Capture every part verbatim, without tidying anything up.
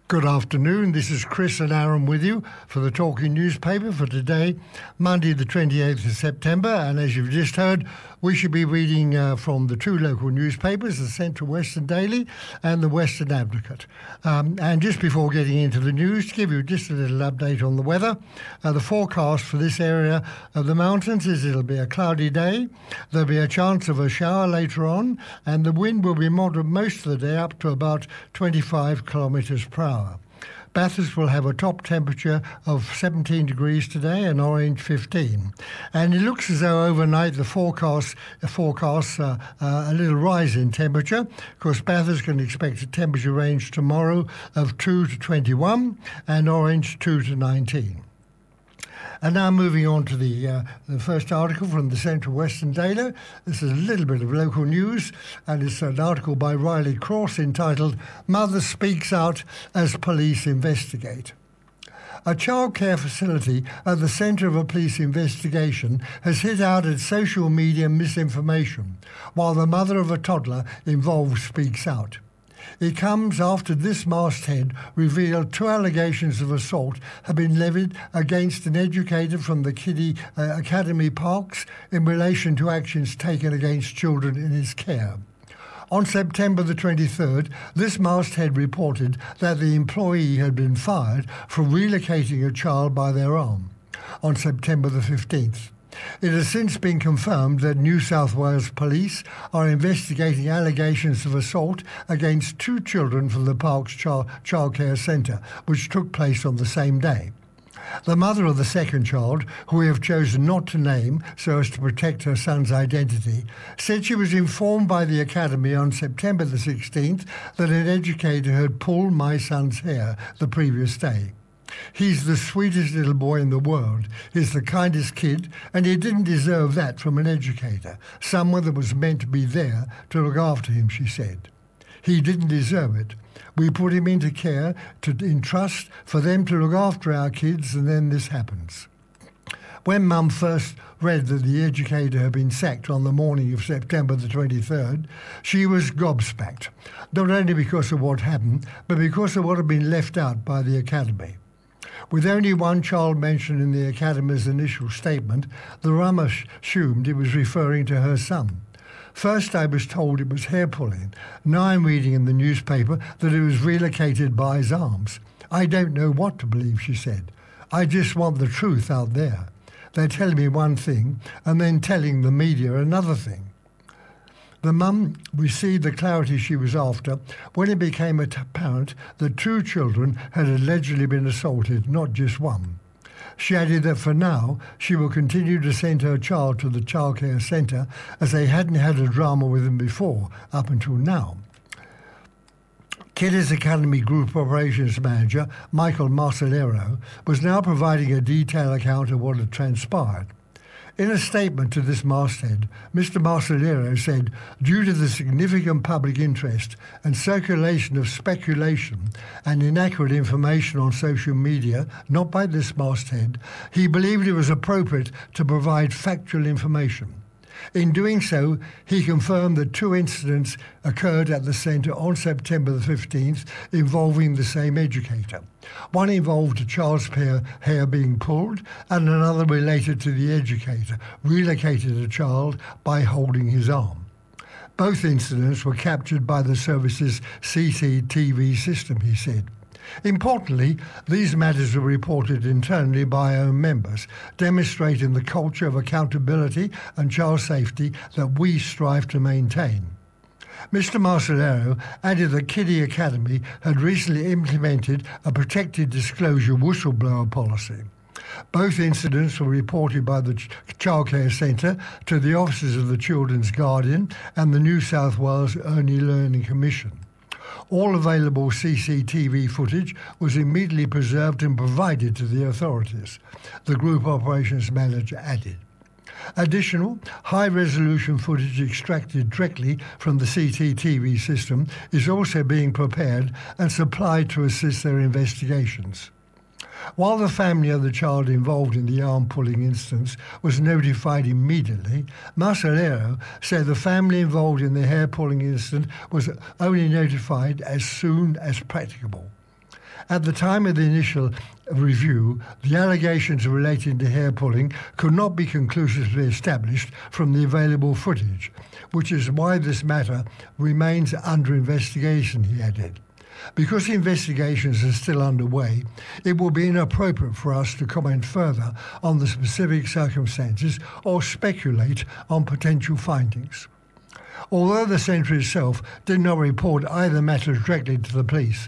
Good afternoon, this is Chris and Aaron with you for the Talking Newspaper for today, Monday the twenty-eighth of September, and as you've just heard, we should be reading uh, from the two local newspapers, the Central Western Daily and the Western Advocate. Um, and just before getting into the news, to give you just a little update on the weather, uh, the forecast for this area of the mountains is it'll be a cloudy day, there'll be a chance of a shower later on, and the wind will be moderate most of the day up to about twenty-five kilometres per hour. Bathurst will have a top temperature of seventeen degrees today and Orange fifteen. And it looks as though overnight the forecast forecasts uh, uh, a little rise in temperature. Of course, Bathurst can expect a temperature range tomorrow of two to twenty-one and Orange two to nineteen. And now moving on to the, uh, the first article from the Central Western Daily. This is a little bit of local news, and it's an article by Riley Cross entitled "Mother Speaks Out as Police Investigate." A childcare facility at the centre of a police investigation has hit out at social media misinformation, while the mother of a toddler involved speaks out. It comes after this masthead revealed two allegations of assault have been levied against an educator from the Kiddie uh, Academy Parks in relation to actions taken against children in his care. On September the twenty-third, this masthead reported that the employee had been fired for relocating a child by their arm. On September the fifteenth. It has since been confirmed that New South Wales Police are investigating allegations of assault against two children from the Parks Child Childcare Centre, which took place on the same day. The mother of the second child, who we have chosen not to name so as to protect her son's identity, said she was informed by the Academy on September the sixteenth that an educator had pulled my son's hair the previous day. He's the sweetest little boy in the world. He's the kindest kid, and he didn't deserve that from an educator, someone that was meant to be there to look after him, she said. He didn't deserve it. We put him into care, to, in trust, for them to look after our kids, and then this happens. When Mum first read that the educator had been sacked on the morning of September the twenty-third, she was gobsmacked, not only because of what happened, but because of what had been left out by the Academy. With only one child mentioned in the Academy's initial statement, the Rummer assumed it was referring to her son. First I was told it was hair pulling. Now I'm reading in the newspaper that it was relocated by his arms. I don't know what to believe, she said. I just want the truth out there. They're telling me one thing and then telling the media another thing. The mum received the clarity she was after when it became apparent that two children had allegedly been assaulted, not just one. She added that for now, she will continue to send her child to the childcare centre as they hadn't had a drama with them before, up until now. Kiddies Academy Group Operations Manager Michael Marcellero was now providing a detailed account of what had transpired. In a statement to this masthead, Mister Marcellero said, due to the significant public interest and circulation of speculation and inaccurate information on social media, not by this masthead, he believed it was appropriate to provide factual information. In doing so, he confirmed that two incidents occurred at the centre on September the fifteenth involving the same educator. One involved a child's hair, hair being pulled, and another related to the educator, relocated a child by holding his arm. Both incidents were captured by the service's C C T V system, he said. Importantly, these matters were reported internally by our own members, demonstrating the culture of accountability and child safety that we strive to maintain. Mister Marcellero added that Kiddie Academy had recently implemented a protected disclosure whistleblower policy. Both incidents were reported by the Ch- Childcare Centre to the offices of the Children's Guardian and the New South Wales Early Learning Commission. All available C C T V footage was immediately preserved and provided to the authorities, the Group Operations Manager added. Additional, high-resolution footage extracted directly from the C C T V system is also being prepared and supplied to assist their investigations. While the family of the child involved in the arm-pulling instance was notified immediately, Marcellero said the family involved in the hair-pulling incident was only notified as soon as practicable. At the time of the initial review, the allegations relating to hair pulling could not be conclusively established from the available footage, which is why this matter remains under investigation, he added. Because the investigations are still underway, it will be inappropriate for us to comment further on the specific circumstances or speculate on potential findings. Although the centre itself did not report either matter directly to the police,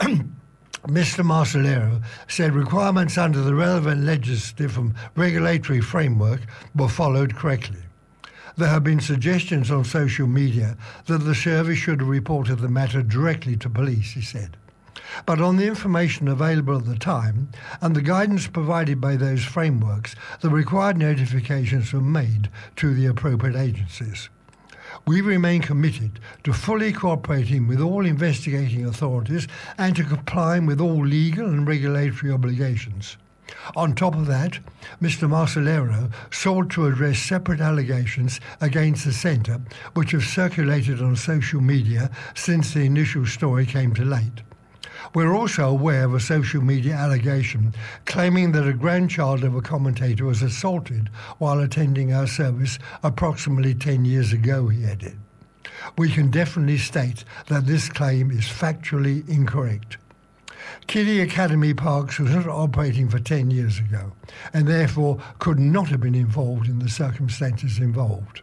Mister Marcellaro said requirements under the relevant legislative and regulatory framework were followed correctly. There have been suggestions on social media that the service should have reported the matter directly to police, he said. But on the information available at the time and the guidance provided by those frameworks, the required notifications were made to the appropriate agencies. We remain committed to fully cooperating with all investigating authorities and to complying with all legal and regulatory obligations. On top of that, Mister Marcellaro sought to address separate allegations against the centre which have circulated on social media since the initial story came to light. We're also aware of a social media allegation claiming that a grandchild of a commentator was assaulted while attending our service approximately ten years ago, he added. We can definitely state that this claim is factually incorrect. Kiddie Academy Parks was not operating for ten years ago and therefore could not have been involved in the circumstances involved.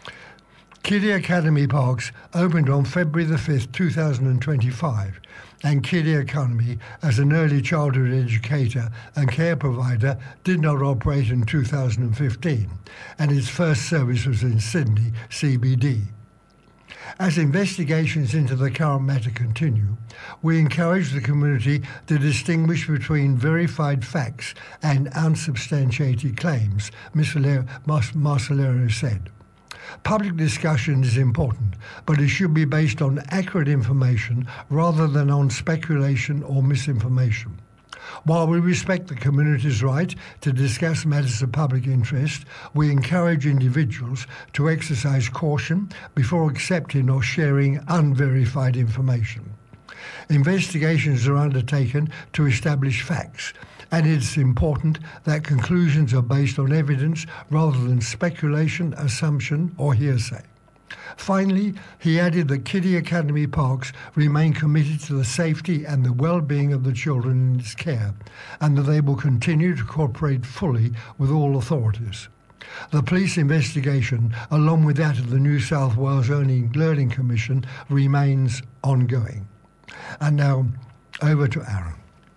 Kiddie Academy Parks opened on February the fifth, two thousand twenty-five, and Kiddie Academy, as an early childhood educator and care provider, did not operate in two thousand fifteen, and its first service was in Sydney C B D. As investigations into the current matter continue, we encourage the community to distinguish between verified facts and unsubstantiated claims, Mister Marcellaro said. Public discussion is important, but it should be based on accurate information rather than on speculation or misinformation. While we respect the community's right to discuss matters of public interest, we encourage individuals to exercise caution before accepting or sharing unverified information. Investigations are undertaken to establish facts, and it's important that conclusions are based on evidence rather than speculation, assumption, or hearsay. Finally, he added that Kiddie Academy Parks remain committed to the safety and the well-being of the children in its care, and that they will continue to cooperate fully with all authorities. The police investigation, along with that of the New South Wales Learning Commission, remains ongoing. And now, over to Aaron.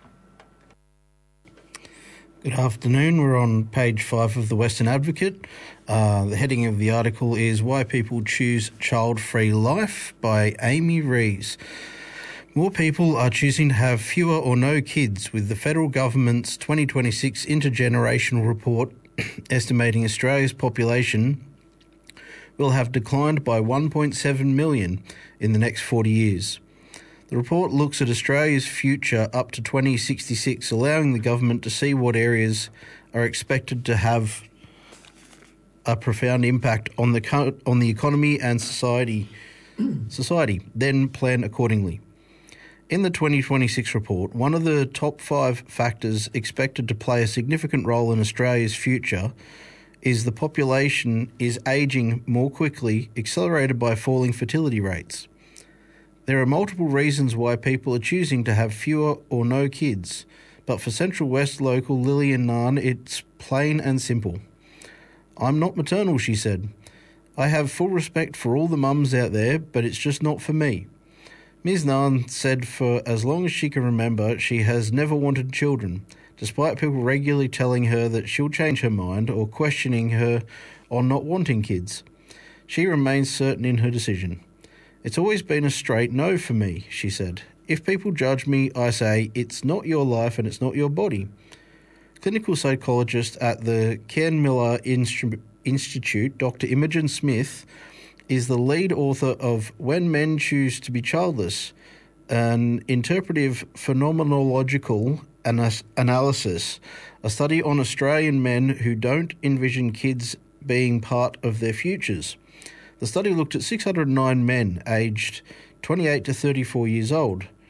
Good afternoon. We're on page five of the Western Advocate. Uh, the heading of the article is Why People Choose Child-Free Life by Amy Rees. More people are choosing to have fewer or no kids, with the federal government's twenty twenty-six intergenerational report estimating Australia's population will have declined by one point seven million in the next forty years. The report looks at Australia's future up to twenty sixty-six, allowing the government to see what areas are expected to have a profound impact on the co- on the economy and society, society, then plan accordingly. In the twenty twenty-six report, one of the top five factors expected to play a significant role in Australia's future is the population is ageing more quickly, accelerated by falling fertility rates. There are multiple reasons why people are choosing to have fewer or no kids, but for Central West local Lillian Nahn, it's plain and simple. I'm not maternal, she said. I have full respect for all the mums out there, but it's just not for me. Miz Nahn said for as long as she can remember, she has never wanted children, despite people regularly telling her that she'll change her mind or questioning her on not wanting kids. She remains certain in her decision. It's always been a straight no for me, she said. If people judge me, I say, it's not your life and it's not your body. Clinical psychologist at the Ken Miller Inst- Institute, Doctor Imogen Smith, is the lead author of When Men Choose to be Childless, an interpretive phenomenological an- analysis, a study on Australian men who don't envision kids being part of their futures. The study looked at six hundred nine men aged twenty-eight to thirty-four years old.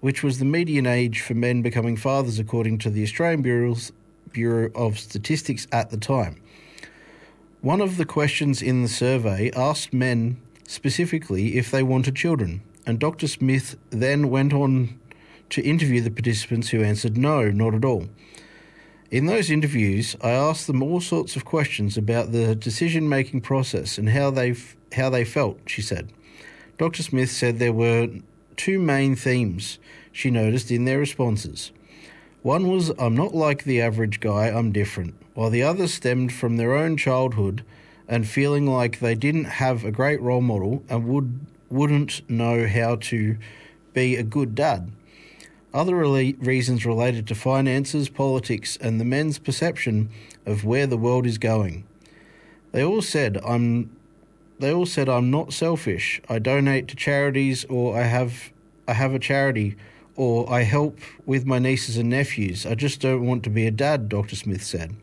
which was the median age for men becoming fathers according to the Australian Bureau's, Bureau of Statistics at the time. One of the questions in the survey asked men specifically if they wanted children, and Doctor Smith then went on to interview the participants who answered no, not at all. In those interviews, I asked them all sorts of questions about the decision-making process and how they how they felt, she said. Doctor Smith said there were two main themes she noticed in their responses. One was, I'm not like the average guy, I'm different, while the other stemmed from their own childhood and feeling like they didn't have a great role model and would, wouldn't know how to be a good dad. Other re- reasons related to finances, politics, and the men's perception of where the world is going. They all said, I'm They all said I'm not selfish. I donate to charities, or I have I have a charity, or I help with my nieces and nephews. I just don't want to be a dad, Doctor Smith said.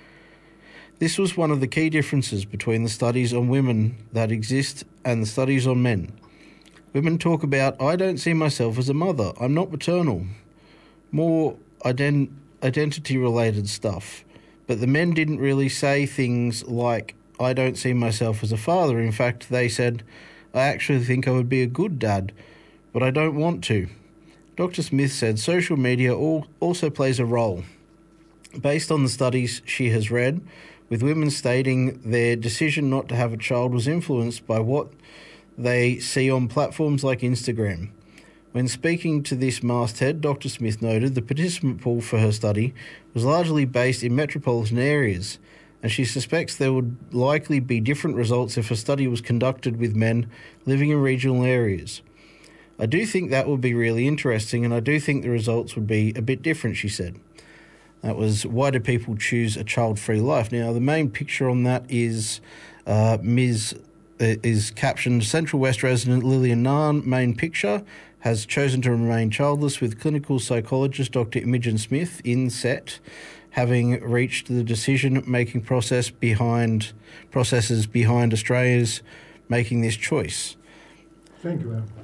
This was one of the key differences between the studies on women that exist and the studies on men. Women talk about, I don't see myself as a mother. I'm not maternal. More ident- identity-related stuff. But the men didn't really say things like, I don't see myself as a father. In fact, they said, I actually think I would be a good dad, but I don't want to. Doctor Smith said social media all, also plays a role. Based on the studies she has read, with women stating their decision not to have a child was influenced by what they see on platforms like Instagram. When speaking to this masthead, Doctor Smith noted the participant pool for her study was largely based in metropolitan areas, and she suspects there would likely be different results if a study was conducted with men living in regional areas. I do think that would be really interesting, and I do think the results would be a bit different, she said. That was, why do people choose a child-free life? Now, the main picture on that is uh, Miz is captioned, Central West resident Lillian Nahn, main picture, has chosen to remain childless with clinical psychologist Doctor Imogen Smith in set, having reached the decision-making process behind processes behind Australia's making this choice. Thank you, Al.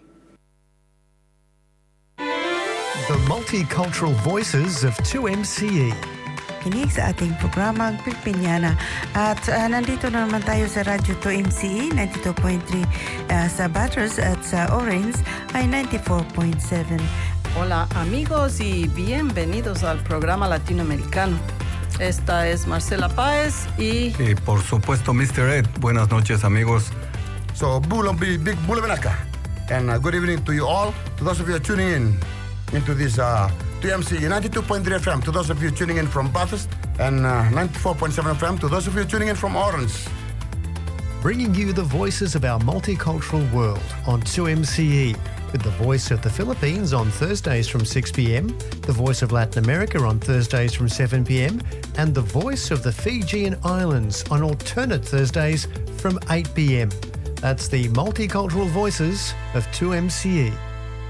The Multicultural Voices of two M C E. Kinig sa ating programang Pilipiniana. At uh, nandito na naman tayo sa Radyo two M C E, ninety-two point three uh, sa Batters at sa Orange ay ninety-four point seven. Hola amigos y bienvenidos al programa latinoamericano. Esta es Marcela Páez y... Y por supuesto, mister Ed. Buenas noches, amigos. So, Bulo, big Bulo Benaka. And uh, good evening to you all. To those of you tuning in into this uh, two M C E ninety-two point three F M. To those of you tuning in from Bathurst, and uh, ninety-four point seven F M. To those of you tuning in from Orange. Bringing you the voices of our multicultural world on two M C E. With the voice of the Philippines on Thursdays from six p.m, the voice of Latin America on Thursdays from seven p.m, and the voice of the Fijian Islands on alternate Thursdays from eight p.m. That's the Multicultural Voices of two M C E.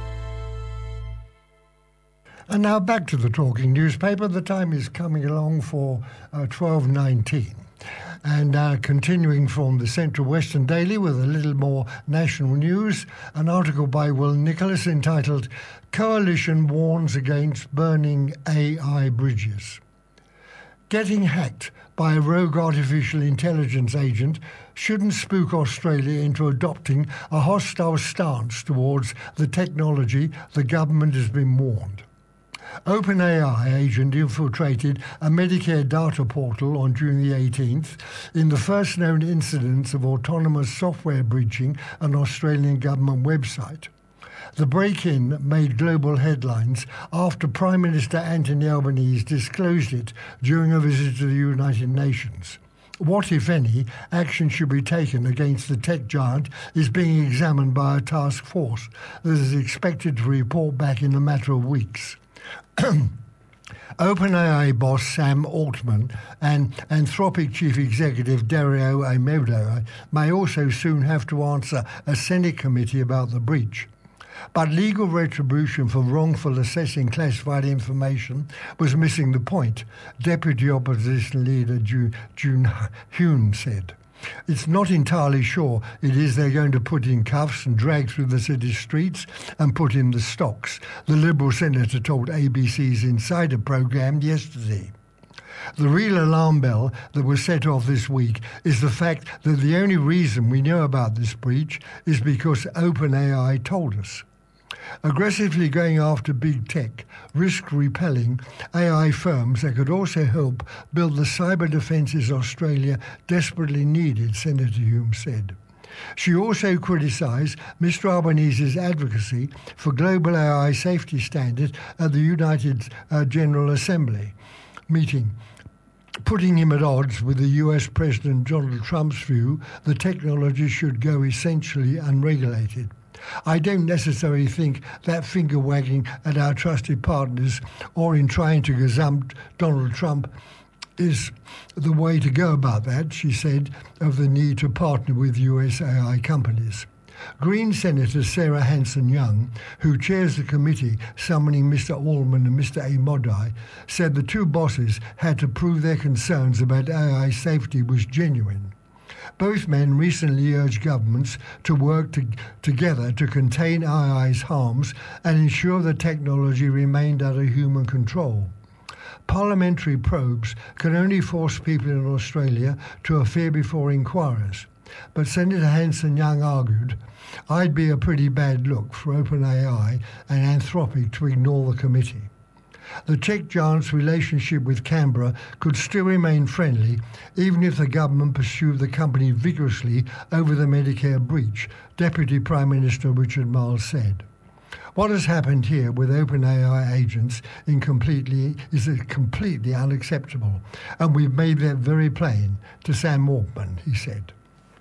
And now back to the Talking Newspaper. The time is coming along for uh, twelve nineteen. And uh, continuing from the Central Western Daily with a little more national news, an article by Will Nicholas entitled Coalition Warns Against Burning A I Bridges. Getting hacked by a rogue artificial intelligence agent shouldn't spook Australia into adopting a hostile stance towards the technology the government has been warned. OpenAI agent infiltrated a Medicare data portal on June the eighteenth in the first known incidents of autonomous software breaching an Australian government website. The break-in made global headlines after Prime Minister Anthony Albanese disclosed it during a visit to the United Nations. What, if any, action should be taken against the tech giant is being examined by a task force that is expected to report back in a matter of weeks. OpenAI boss Sam Altman and Anthropic chief executive Dario Amodei may also soon have to answer a Senate committee about the breach. But legal retribution for wrongful assessing classified information was missing the point, Deputy Opposition Leader Jun Hyun said. It's not entirely sure it is they're going to put in cuffs and drag through the city streets and put in the stocks, the Liberal senator told A B C's Insider programme yesterday. The real alarm bell that was set off this week is the fact that the only reason we know about this breach is because OpenAI told us. Aggressively going after big tech, risk-repelling A I firms that could also help build the cyber defences Australia desperately needed, Senator Hume said. She also criticised Mister Albanese's advocacy for global A I safety standards at the United uh, General Assembly meeting, putting him at odds with the U S President Donald Trump's view that technology should go essentially unregulated. I don't necessarily think that finger-wagging at our trusted partners or in trying to gazump Donald Trump is the way to go about that, she said, of the need to partner with U S A I companies. Green Senator Sarah Hanson-Young, who chairs the committee summoning Mister Allman and Mister Amodai, said the two bosses had to prove their concerns about A I safety was genuine. Both men recently urged governments to work to, together to contain A I's harms and ensure the technology remained under human control. Parliamentary probes can only force people in Australia to appear before inquirers. But Senator Hanson-Young argued, I'd be a pretty bad look for OpenAI and Anthropic to ignore the committee. The tech giant's relationship with Canberra could still remain friendly, even if the government pursued the company vigorously over the Medicare breach, Deputy Prime Minister Richard Marles said. What has happened here with OpenAI agents in completely, is completely unacceptable, and we've made that very plain to Sam Altman, he said.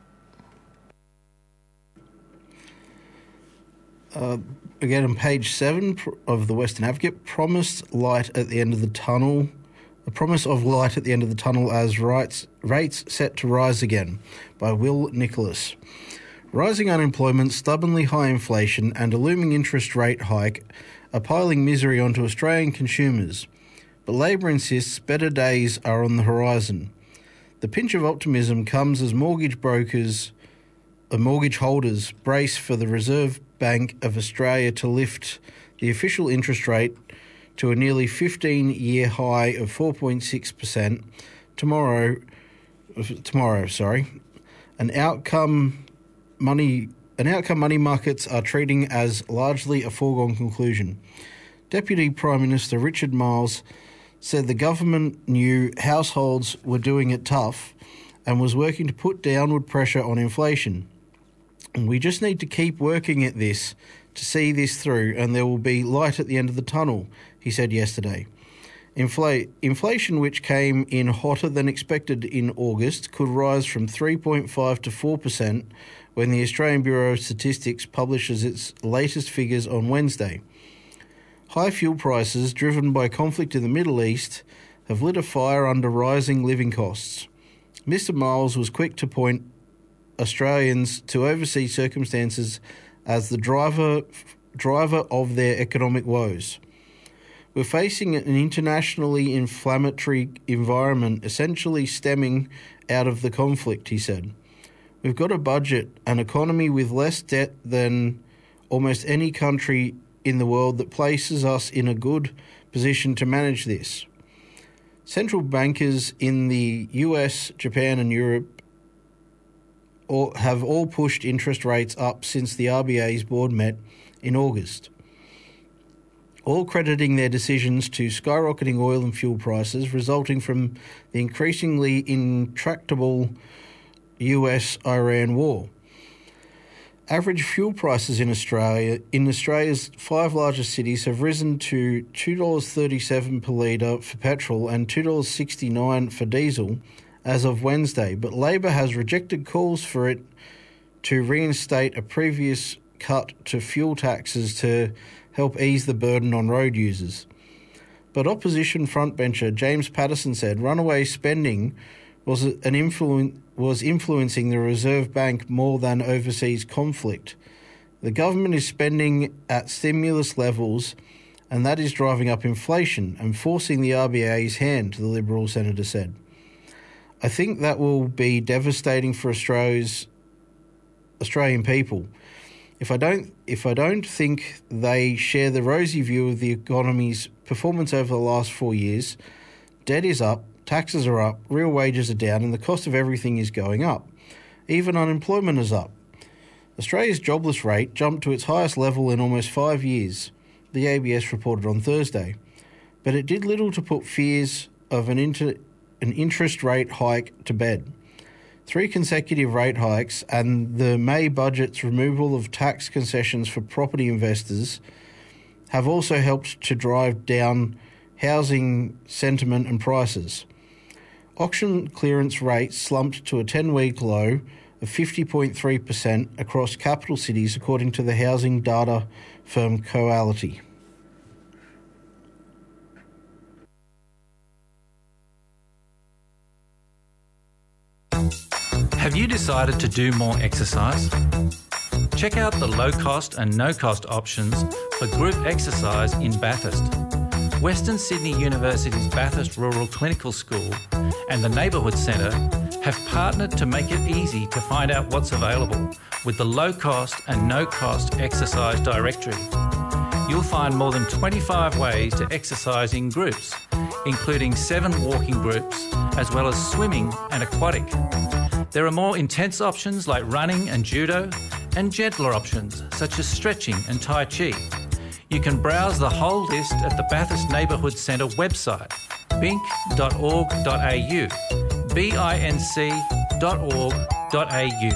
Uh, again, on page seven of the Western Advocate, promised light at the end of the tunnel. The promise of light at the end of the tunnel as rights, rates set to rise again, by Will Nicholas. Rising unemployment, stubbornly high inflation, and a looming interest rate hike are piling misery onto Australian consumers. But Labor insists better days are on the horizon. The pinch of optimism comes as mortgage brokers, uh, mortgage holders brace for the Reserve Bank of Australia to lift the official interest rate to a nearly fifteen-year high of four point six percent tomorrow. Tomorrow, sorry, an outcome money an outcome money markets are treating as largely a foregone conclusion. Deputy Prime Minister Richard Marles said the government knew households were doing it tough and was working to put downward pressure on inflation. And we just need to keep working at this to see this through, and there will be light at the end of the tunnel, he said yesterday. Infl- inflation, which came in hotter than expected in August, could rise from three point five to four percent when the Australian Bureau of Statistics publishes its latest figures on Wednesday. High fuel prices, driven by conflict in the Middle East, have lit a fire under rising living costs. Mister Marles was quick to point Australians to overseas circumstances as the driver driver of their economic woes. We're facing an internationally inflammatory environment essentially stemming out of the conflict, he said. We've got a budget, an economy with less debt than almost any country in the world that places us in a good position to manage this. Central bankers in the U S, Japan and Europe all, have all pushed interest rates up since the R B A's board met in August, all crediting their decisions to skyrocketing oil and fuel prices resulting from the increasingly intractable U S Iran war. Average fuel prices in Australia, in Australia's five largest cities, have risen to two dollars thirty-seven per litre for petrol and two dollars sixty-nine for diesel as of Wednesday, but Labor has rejected calls for it to reinstate a previous cut to fuel taxes to help ease the burden on road users. But opposition frontbencher James Patterson said runaway spending was an influ- was influencing the Reserve Bank more than overseas conflict. The government is spending at stimulus levels, and that is driving up inflation and forcing the R B A's hand, the Liberal senator said. I think that will be devastating for Australia's Australian people. If I don't, if I don't think they share the rosy view of the economy's performance over the last four years, debt is up, taxes are up, real wages are down, and the cost of everything is going up. Even unemployment is up. Australia's jobless rate jumped to its highest level in almost five years, the A B S reported on Thursday. But it did little to put fears of an, inter, an interest rate hike to bed. Three consecutive rate hikes and the May budget's removal of tax concessions for property investors have also helped to drive down housing sentiment and prices. Auction clearance rates slumped to a ten-week low of fifty point three percent across capital cities, according to the housing data firm Coality. Have you decided to do more exercise? Check out the low-cost and no-cost options for group exercise in Bathurst. Western Sydney University's Bathurst Rural Clinical School and the Neighbourhood Centre have partnered to make it easy to find out what's available with the low-cost and no-cost exercise directory. You'll find more than twenty-five ways to exercise in groups, including seven walking groups, as well as swimming and aquatic. There are more intense options like running and judo, and gentler options such as stretching and Tai Chi. You can browse the whole list at the Bathurst Neighbourhood Centre website, bink dot org dot a u, B I N C dot org dot a u.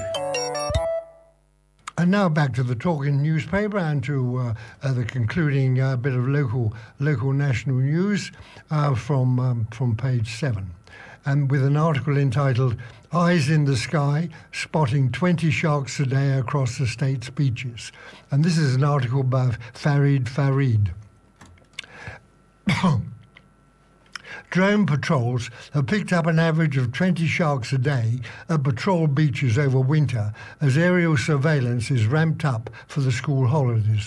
And now back to the Talking newspaper and to uh, uh, the concluding uh, bit of local local national news uh, from um, from page seven, and with an article entitled "Eyes in the Sky, Spotting twenty Sharks a Day Across the State's Beaches." And this is an article by Farid Farid. Drone patrols have picked up an average of twenty sharks a day at patrol beaches over winter as aerial surveillance is ramped up for the school holidays.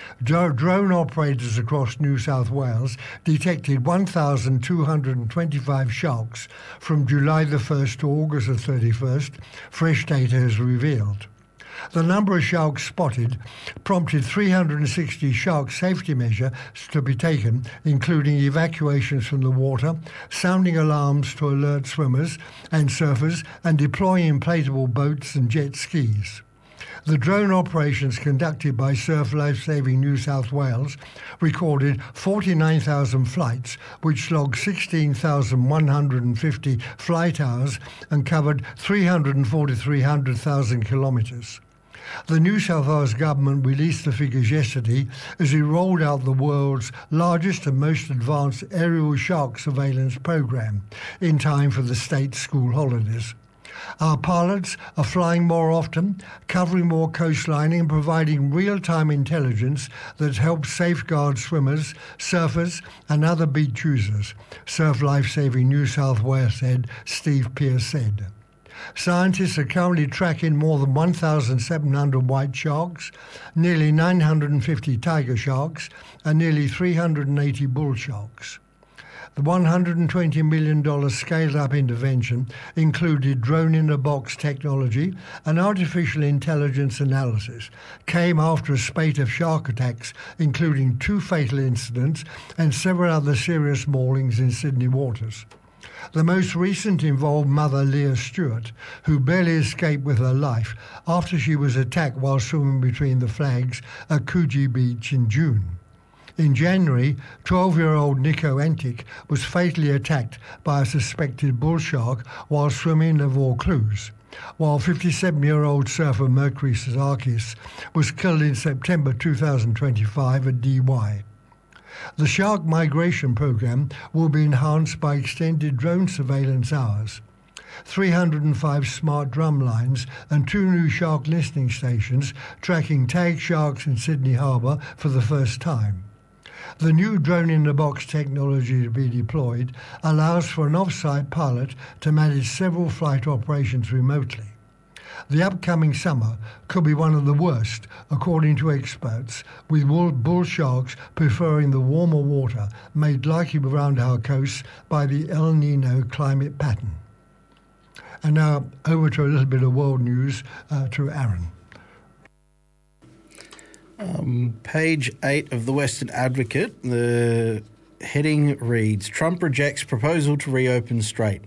Drone operators across New South Wales detected one thousand two hundred twenty-five sharks from July the first to August the thirty-first, fresh data has revealed. The number of sharks spotted prompted three hundred sixty shark safety measures to be taken, including evacuations from the water, sounding alarms to alert swimmers and surfers, and deploying inflatable boats and jet skis. The drone operations conducted by Surf Lifesaving New South Wales recorded forty-nine thousand flights, which logged sixteen thousand one hundred fifty flight hours and covered three hundred forty-three thousand kilometres. The New South Wales government released the figures yesterday as it rolled out the world's largest and most advanced aerial shark surveillance program in time for the state's school holidays. Our pilots are flying more often, covering more coastline and providing real-time intelligence that helps safeguard swimmers, surfers and other beach users, Surf Lifesaving New South Wales head Steve Pearce said. Scientists are currently tracking more than one thousand seven hundred white sharks, nearly nine hundred fifty tiger sharks and nearly three hundred eighty bull sharks. The one hundred twenty million dollars scaled-up intervention included drone-in-a-box technology and artificial intelligence analysis, came after a spate of shark attacks, including two fatal incidents and several other serious maulings in Sydney waters. The most recent involved mother Leah Stewart, who barely escaped with her life after she was attacked while swimming between the flags at Coogee Beach in June. In January, twelve-year-old Nico Antic was fatally attacked by a suspected bull shark while swimming in Vaucluse, while fifty-seven-year-old surfer Mercury Sasakis was killed in September two thousand twenty-five at Dee Why. The shark migration program will be enhanced by extended drone surveillance hours, three hundred five smart drum lines and two new shark listening stations tracking tagged sharks in Sydney Harbour for the first time. The new drone-in-the-box technology to be deployed allows for an off-site pilot to manage several flight operations remotely. The upcoming summer could be one of the worst, according to experts, with bull sharks preferring the warmer water made likely around our coasts by the El Nino climate pattern. And now over to a little bit of world news uh, to Aaron. Um, page eight of the Western Advocate, the heading reads, Trump rejects proposal to reopen Strait.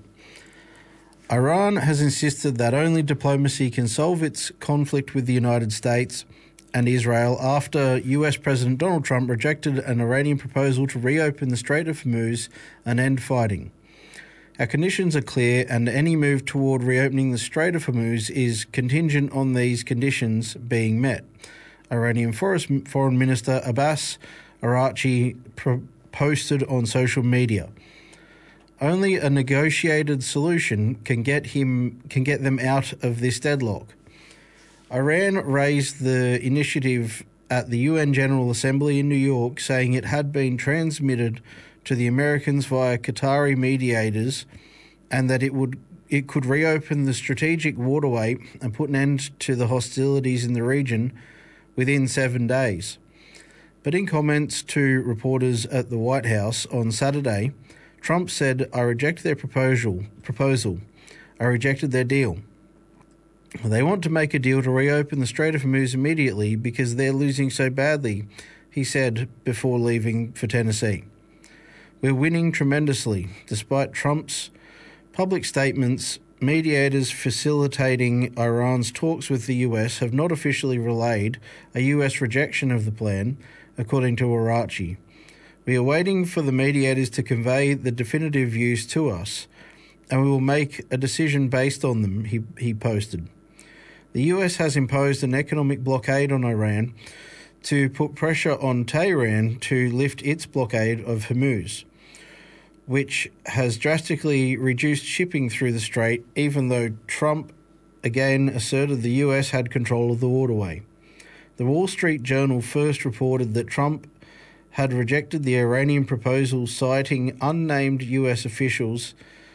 Iran has insisted that only diplomacy can solve its conflict with the United States and Israel after U S President Donald Trump rejected an Iranian proposal to reopen the Strait of Hormuz and end fighting. Our conditions are clear, and any move toward reopening the Strait of Hormuz is contingent on these conditions being met, Iranian Foreign Minister Abbas Araghchi pro- posted on social media. Only a negotiated solution can get him can get them out of this deadlock. Iran raised the initiative at the U N General Assembly in New York, saying it had been transmitted to the Americans via Qatari mediators and that it would it could reopen the strategic waterway and put an end to the hostilities in the region within seven days. But in comments to reporters at the White House on Saturday, Trump said, I reject their proposal. proposal. I rejected their deal. They want to make a deal to reopen the Strait of Hormuz immediately because they're losing so badly, he said before leaving for Tennessee. We're winning tremendously. Despite Trump's public statements, mediators facilitating Iran's talks with the U S have not officially relayed a U S rejection of the plan, according to Araghchi. We are waiting for the mediators to convey the definitive views to us, and we will make a decision based on them, he, he posted. The U S has imposed an economic blockade on Iran to put pressure on Tehran to lift its blockade of Hormuz, which has drastically reduced shipping through the strait, even though Trump again asserted the U S had control of the waterway. The Wall Street Journal first reported that Trump had rejected the Iranian proposal, citing unnamed U S officials.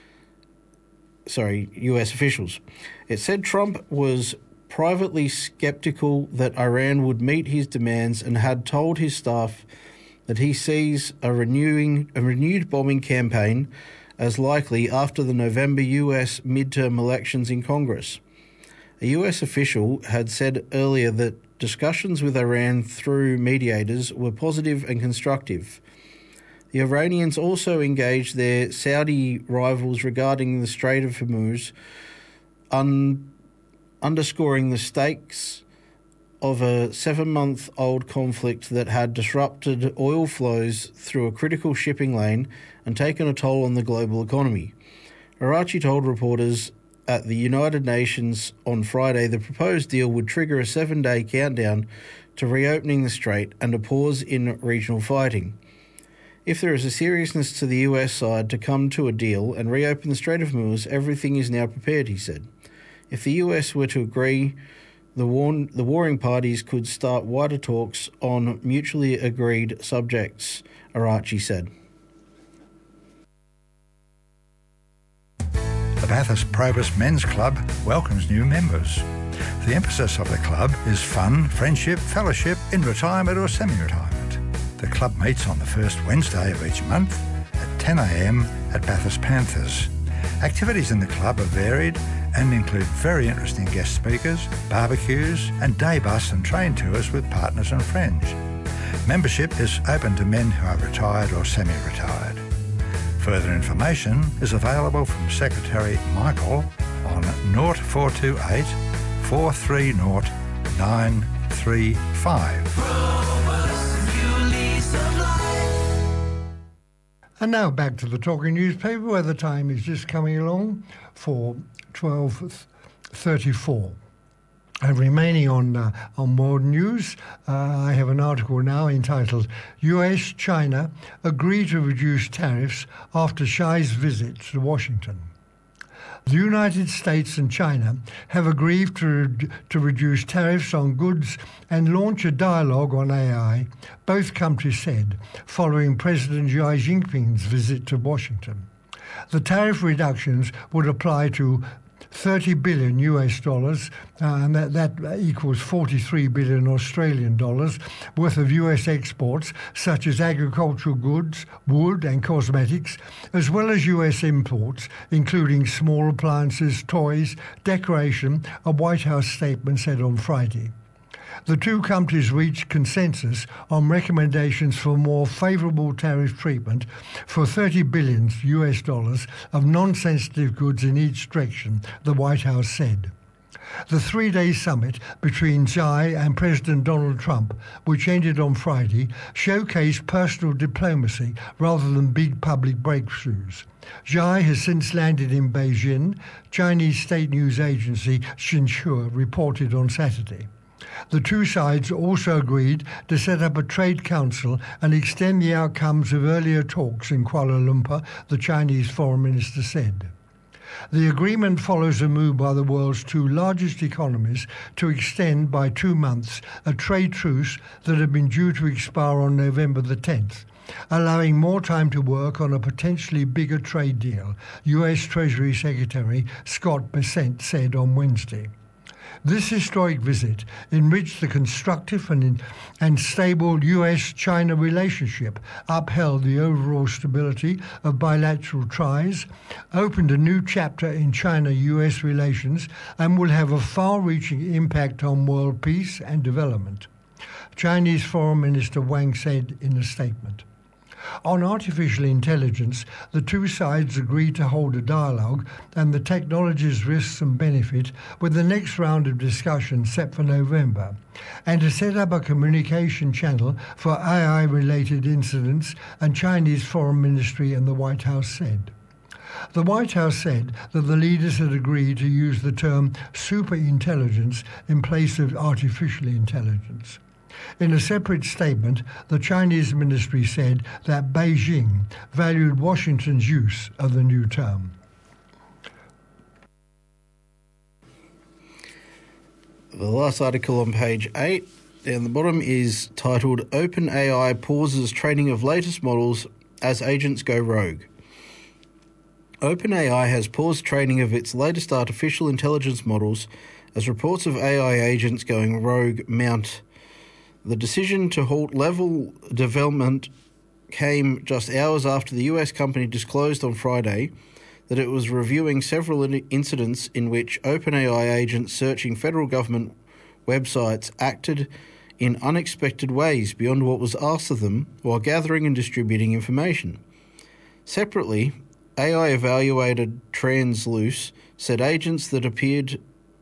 Sorry, U S officials. It said Trump was privately skeptical that Iran would meet his demands and had told his staff that he sees a renewing a renewed bombing campaign as likely after the November U S midterm elections in Congress. A U S official had said earlier that discussions with Iran through mediators were positive and constructive. The Iranians also engaged their Saudi rivals regarding the Strait of Hormuz, un- underscoring the stakes of a seven-month-old conflict that had disrupted oil flows through a critical shipping lane and taken a toll on the global economy. Araghchi told reporters at the United Nations on Friday the proposed deal would trigger a seven-day countdown to reopening the strait and a pause in regional fighting. If there is a seriousness to the U S side to come to a deal and reopen the Strait of Hormuz, everything is now prepared, he said. If the U S were to agree, the, war- the warring parties could start wider talks on mutually agreed subjects, Araghchi said. The Bathurst Probus Men's Club welcomes new members. The emphasis of the club is fun, friendship, fellowship in retirement or semi-retirement. The club meets on the first Wednesday of each month at ten a.m. at Bathurst Panthers. Activities in the club are varied and include very interesting guest speakers, barbecues and day bus and train tours with partners and friends. Membership is open to men who are retired or semi-retired. Further information is available from Secretary Michael on zero four two eight, four three zero, nine three five. And now back to the Talking Newspaper, where the time is just coming along for twelve thirty-four. And remaining on uh, on world news, uh, I have an article now entitled U S China Agree to Reduce Tariffs After Xi's Visit to Washington. The United States and China have agreed to, to reduce tariffs on goods and launch a dialogue on A I, both countries said, following President Xi Jinping's visit to Washington. The tariff reductions would apply to thirty billion U S dollars, uh, and that, that equals forty-three billion Australian dollars worth of U S exports, such as agricultural goods, wood and cosmetics, as well as U S imports, including small appliances, toys, decoration, a White House statement said on Friday. The two countries reached consensus on recommendations for more favourable tariff treatment for thirty billion U S dollars of non-sensitive goods in each direction, the White House said. The three-day summit between Xi and President Donald Trump, which ended on Friday, showcased personal diplomacy rather than big public breakthroughs. Xi has since landed in Beijing, Chinese state news agency Xinhua reported on Saturday. The two sides also agreed to set up a trade council and extend the outcomes of earlier talks in Kuala Lumpur, the Chinese foreign minister said. The agreement follows a move by the world's two largest economies to extend by two months a trade truce that had been due to expire on November the tenth, allowing more time to work on a potentially bigger trade deal, U S Treasury Secretary Scott Bessent said on Wednesday. This historic visit enriched the constructive and, in, and stable U S China relationship, upheld the overall stability of bilateral ties, opened a new chapter in China-U S relations, and will have a far-reaching impact on world peace and development, Chinese Foreign Minister Wang said in a statement. On artificial intelligence, the two sides agreed to hold a dialogue and the technology's risks and benefit with the next round of discussion set for November, and to set up a communication channel for A I-related incidents, and Chinese Foreign Ministry and the White House said. The White House said that the leaders had agreed to use the term superintelligence in place of artificial intelligence. In a separate statement, the Chinese ministry said that Beijing valued Washington's use of the new term. The last article on page eight, down the bottom, is titled OpenAI Pauses Training of Latest Models as Agents Go Rogue. OpenAI has paused training of its latest artificial intelligence models as reports of A I agents going rogue mount. The decision to halt level development came just hours after the U S company disclosed on Friday that it was reviewing several incidents in which OpenAI agents searching federal government websites acted in unexpected ways beyond what was asked of them while gathering and distributing information. Separately, A I evaluated Transluce said agents that appeared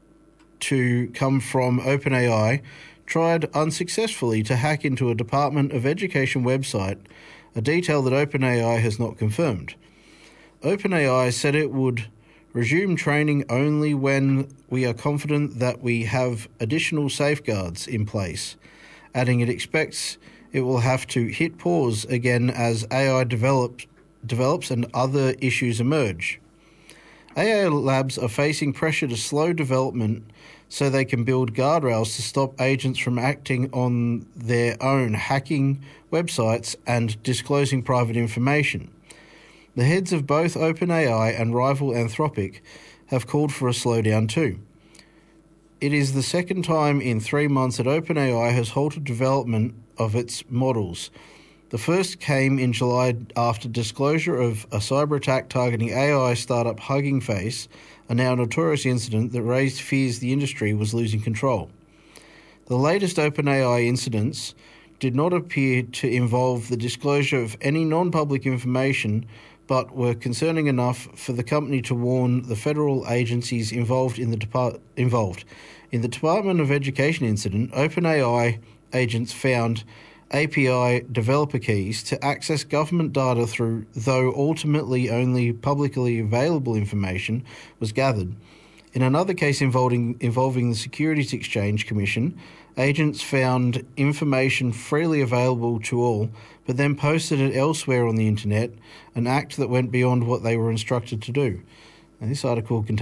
to come from OpenAI tried unsuccessfully to hack into a Department of Education website, a detail that OpenAI has not confirmed. OpenAI said it would resume training only when we are confident that we have additional safeguards in place, adding it expects it will have to hit pause again as A I develops, develops and other issues emerge. A I labs are facing pressure to slow development so they can build guardrails to stop agents from acting on their own, hacking websites and disclosing private information. The heads of both OpenAI and rival Anthropic have called for a slowdown too. It is the second time in three months that OpenAI has halted development of its models. The first came in July after disclosure of a cyber attack targeting A I startup Hugging Face, a now notorious incident that raised fears the industry was losing control. The latest OpenAI incidents did not appear to involve the disclosure of any non-public information, but were concerning enough for the company to warn the federal agencies involved in the depart- involved. In the Department of Education incident, OpenAI agents found A P I developer keys to access government data through, though ultimately only publicly available information was gathered. In another case involving, involving the Securities Exchange Commission, agents found information freely available to all, but then posted it elsewhere on the internet, an act that went beyond what they were instructed to do. And this article contains